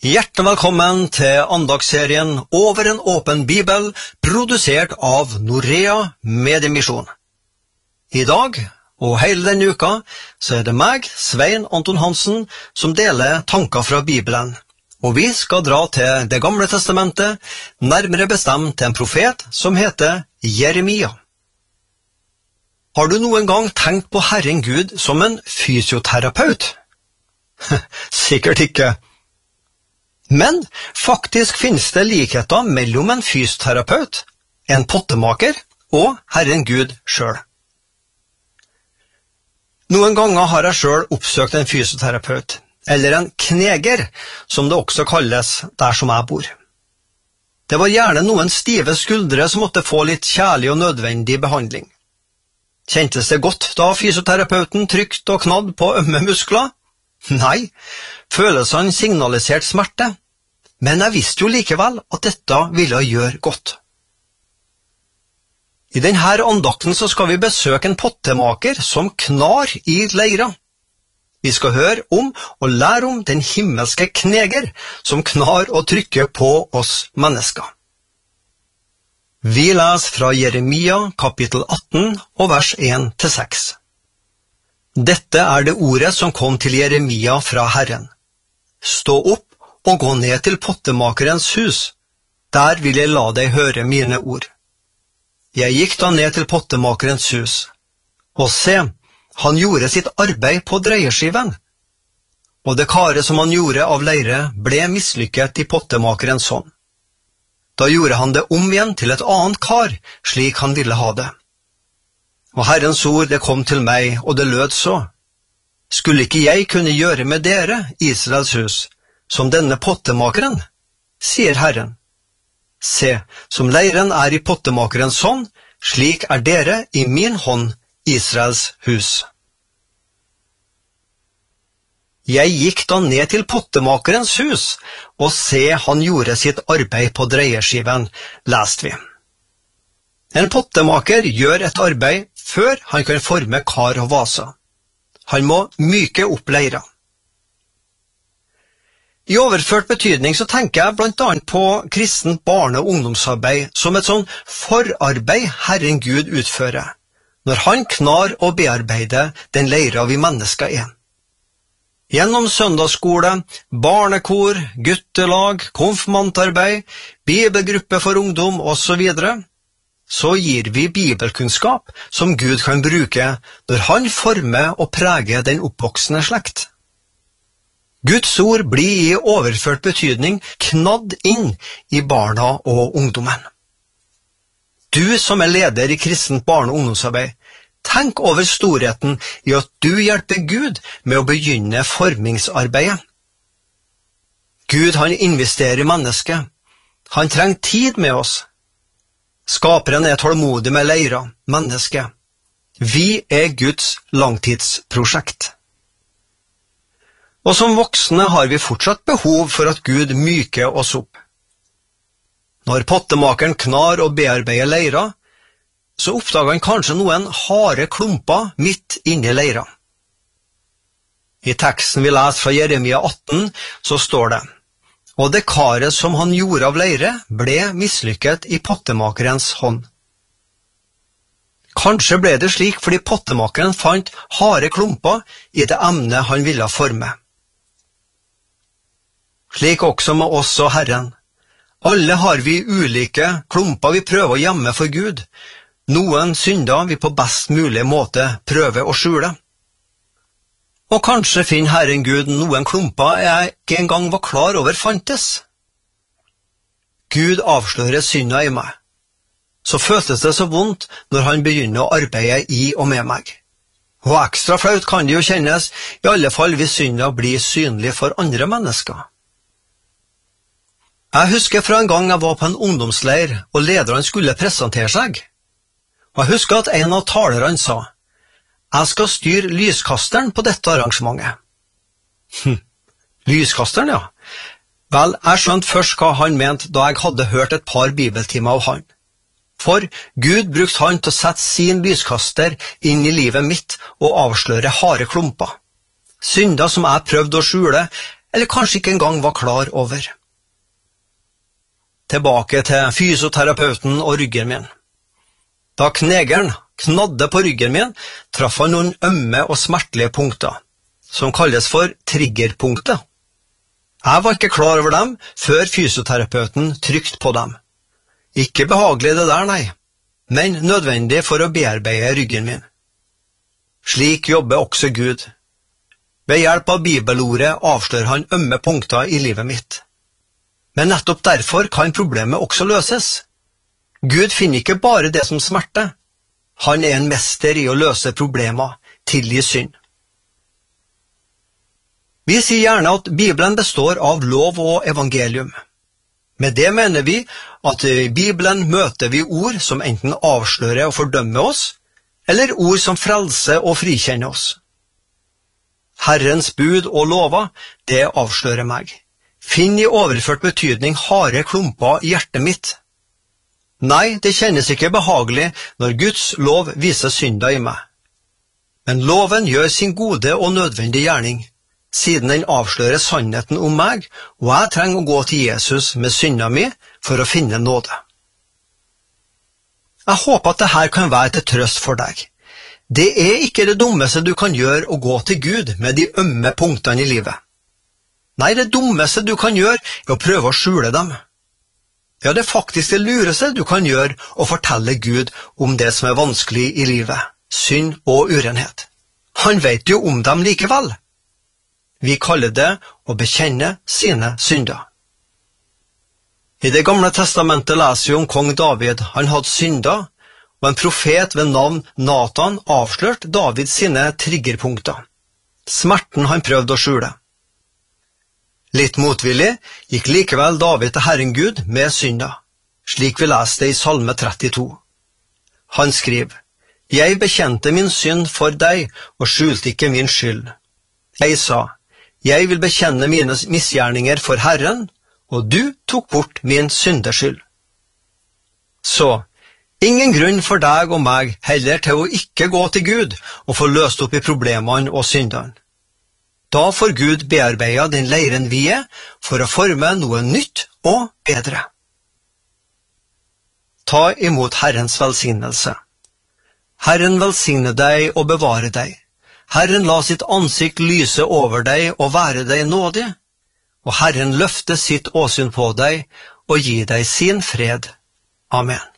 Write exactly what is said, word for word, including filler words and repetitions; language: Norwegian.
Hjertelig velkommen til andagsserien Over en åpen bibel, produsert av Norea Mediemisjon. I dag, og hele denne uka, så er det meg, Svein Anton Hansen, som deler tanker fra Bibelen. Og vi skal dra til Det gamle testamentet, nærmere bestemt til en profet som heter Jeremia. Har du noen gang tenkt på Herren Gud som en fysioterapeut? Sikkert ikke. Men faktisk finnes det likheter mellom en fysioterapeut, en pottemaker og Herren Gud selv. Noen ganger har jeg selv oppsøkt en fysioterapeut, eller en kneger, som det også kalles der som jeg bor. Det var gjerne noen stive skuldre som måtte få litt kjærlig og nødvendig behandling. Kjentes det godt da fysioterapeuten trykt og knadd på ømme muskler? Nei, følelsene signaliserte smerte, men jeg visste jo likevel at dette ville gjøre godt. I denne andakten så skal vi besøke en pottemaker som knar i leira. Vi skal høre om og lære om den himmelske kneger som knar og trykker på oss mennesker. Vi leser fra Jeremia kapittel atten og vers en til seks. Dette er det ordet som kom til Jeremia fra Herren. Stå opp og gå ned til pottemakerens hus. Der vil jeg la deg høre mine ord. Jeg gikk da ned til pottemakerens hus. Og se, han gjorde sitt arbeid på dreieskiven. Og det karet som han gjorde av leire ble mislykket i pottemakerens hånd. Da gjorde han det om igjen til et annet kar, slik han ville ha det. Og Herrens ord det kom til meg, og det lød så. Skulle ikke jeg kunne gjøre med dere, Israels hus, som denne pottemakeren? Sier Herren. Se, som leiren er i pottemakerens hånd, slik er dere i min hånd, Israels hus. Jeg gikk da ned til pottemakerens hus, og se, han gjorde sitt arbeid på dreieskiven, leste vi. En pottemaker gjør et arbeid før han kan forme kar og vasa. Han må myke opp leira. I overført betydning så tenker jeg blant annet på kristent barne- og ungdomsarbeid som et sånn forarbeid Herren Gud utfører, når han knar og bearbeider den leira vi mennesker er. Gjennom søndagsskole, barnekor, guttelag, konfirmantarbeid, bibelgruppe for ungdom og så videre, så gir vi bibelkunnskap som Gud kan bruke når han former og preger den oppvoksende slekt. Guds ord blir i overført betydning knadd inn i barna og ungdommen. Du som er leder i kristent barne- og ungdomsarbeid, tenk over storheten i at du hjelper Gud med å begynne formingsarbeidet. Gud han investerer i mennesket. Han trenger tid med oss. Skaperen er tålmodig med leira, mennesket. Vi er Guds langtidsprosjekt. Og som voksne har vi fortsatt behov for at Gud myker oss opp. Når pottemakeren knar og bearbeider leira, så oppdager han kanskje noen harde klumper midt inne i leira. I teksten vi leser fra Jeremia atten, så står det: Og det karet som han gjorde av leire ble mislykket i pottemakerens hånd. Kanskje ble det slik fordi pottemakeren fant harde klumper i det emnet han ville forme. Slik også med oss og Herren. Alle har vi ulike klumper vi prøver å gjemme for Gud. Noen synder vi på best mulig måte prøver å skjule. Og kanskje finner Herren Gud noen klumper jeg ikke engang var klar over fantes. Gud avslører synda i meg. Så føltes det så vondt når han begynner å arbeide i og med meg. Og ekstra flaut kan det jo kjennes, i alle fall hvis synda blir synlig for andre mennesker. Jeg husker fra en gang jeg var på en ungdomsleir, og lederen skulle presentere seg. Og jeg husker at en av talerne sa: Jeg skal styre lyskasteren på dette arrangementet. Hm, lyskasteren, ja. Vel, jeg skjønte først hva han mente da jeg hadde hørt et par bibeltimer av han. For Gud brukte han til å sette sin lyskaster inn i livet mitt og avsløre harde klumper. Synder som jeg prøvde å skjule, eller kanskje ikke engang var klar over. Tilbake til fysioterapeuten og ryggen min. Da knegeren knadde på ryggen min, traff han noen ømme og smertelige punkter, som kalles for triggerpunkter. Jeg var ikke klar over dem før fysioterapeuten trykte på dem. Ikke behagelig det der, nei, men nødvendig for å bearbeide ryggen min. Slik jobber også Gud. Ved hjelp av bibelordet avslører han ømme punkter i livet mitt. Men nettopp derfor kan problemet også løses. Gud finner ikke bare det som smerter. Han er en mester i å løse problemer, tilgi synd. Vi sier gjerne at Bibelen består av lov og evangelium. Med det mener vi at i Bibelen møter vi ord som enten avslører og fordømmer oss, eller ord som frelser og frikjenner oss. Herrens bud og lover, det avslører meg. Finn i overført betydning harde klumper i hjertet mitt. Nei, det kjennes ikke behagelig når Guds lov viser synda i meg. Men loven gjør sin gode og nødvendige gjerning, siden den avslører sannheten om meg, og jeg trenger å gå til Jesus med synda mi for å finne nåde. Jeg håper at dette kan være til trøst for deg. Det er ikke det dummeste du kan gjøre å gå til Gud med de ømme punktene i livet. Nei, det dummeste du kan gjøre er å prøve å skjule dem. Ja, det er faktisk det lureste du kan gjøre å fortelle Gud om det som er vanskelig i livet, synd og urenhet. Han vet jo om dem likevel. Vi kaller det å bekjenne sine synder. I Det gamle testamentet leser vi om kong David. Han hadde synder, og en profet ved navn Nathan avslørte David sine triggerpunkter. Smerten han prøvde å skjule. Litt motvillig gikk likevel David til Herren Gud med synda, slik vi leser det i Salme trettito. Han skriver, «Jeg bekjente min synd for deg og skjulte ikke min skyld. Jeg sa, jeg vil bekjenne mine misgjerninger for Herren, og du tok bort min syndeskyld.» Så, ingen grunn for deg og meg heller til å ikke gå til Gud og få løst opp i problemene og syndene. Da får Gud bearbeide den leiren vi er, for å forme noe nytt og bedre. Ta imot Herrens velsignelse. Herren velsigne deg og bevare deg. Herren la sitt ansikt lyse over deg og være deg nådig, og Herren løfte sitt åsyn på deg og gi deg sin fred. Amen.